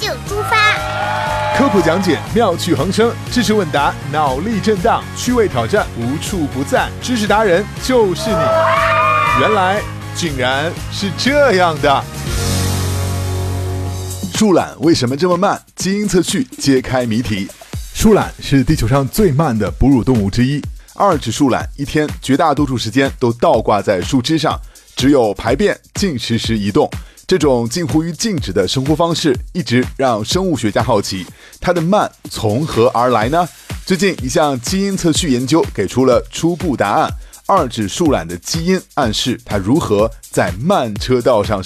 就出发。 科普讲解，妙趣横生；知识问答，脑力震荡；趣味挑战，无处不在。知识达人就是你。原来竟然是这样的。树懒为什么这么慢？基因测序揭开谜题。树懒是地球上最慢的哺乳动物之一。二指树懒一天绝大多数时间都倒挂在树枝上，只有排便、进食时移动。这种近乎于静止的生活方式一直让生物学家好奇，它的慢从何而来呢？最近一项基因测序研究给出了初步答案，二指树懒的基因暗示它如何在慢车道上